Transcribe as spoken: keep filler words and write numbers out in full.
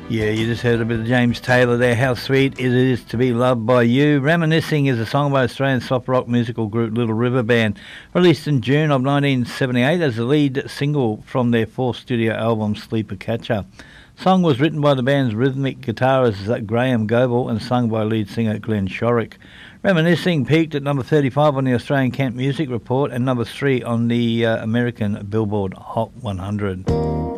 Yeah, you just heard a bit of James Taylor there. How sweet it is to be loved by you. Reminiscing is a song by Australian soft rock musical group Little River Band, released in June of nineteen seventy-eight as the lead single from their fourth studio album Sleeper Catcher. The song was written by the band's rhythmic guitarist Graham Goble and sung by lead singer Glenn Shorrock. Reminiscing peaked at number thirty-five on the Australian Camp Music Report and number three on the uh, American Billboard Hot one hundred.